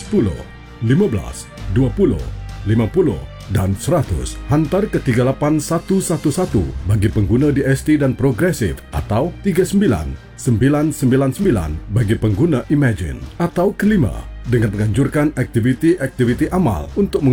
10, 15, 20, 50 dan 100 hantar ke 38111 bagi pengguna DST dan Progressive atau 39999 bagi pengguna Imagine. Atau kelima, dengan menganjurkan aktiviti-aktiviti amal untuk